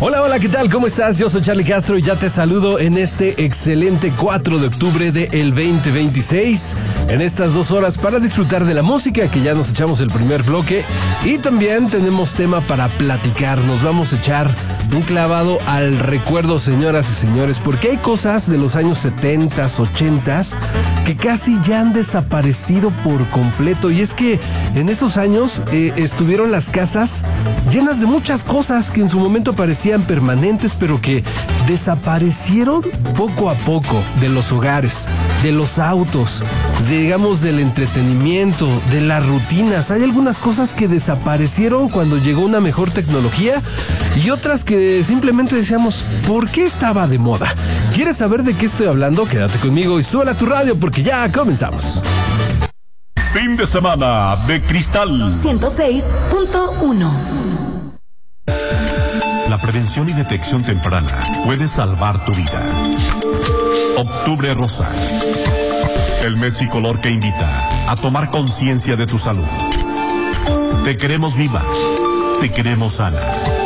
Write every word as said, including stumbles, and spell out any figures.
Hola, hola, ¿qué tal? ¿Cómo estás? Yo soy Charlie Castro y ya te saludo en este excelente cuatro de octubre del veinte veintiséis. En estas dos horas para disfrutar de la música, que ya nos echamos el primer bloque. Y también tenemos tema para platicar. Nos vamos a echar un clavado al recuerdo, señoras y señores, porque hay cosas de los años setenta, ochenta que casi ya han desaparecido por completo. Y es que en esos años eh, estuvieron las casas llenas de muchas cosas que en su momento parecían permanentes, pero que desaparecieron poco a poco de los hogares, de los autos, de, digamos, del entretenimiento, de las rutinas. Hay algunas cosas que desaparecieron cuando llegó una mejor tecnología y otras que simplemente decíamos, ¿por qué estaba de moda? ¿Quieres saber de qué estoy hablando? Quédate conmigo y súbela a tu radio porque ya comenzamos. Fin de semana de Cristal ciento seis punto uno. La prevención y detección temprana puede salvar tu vida. Octubre Rosa. El mes y color que invita a tomar conciencia de tu salud. Te queremos viva. Te queremos sana.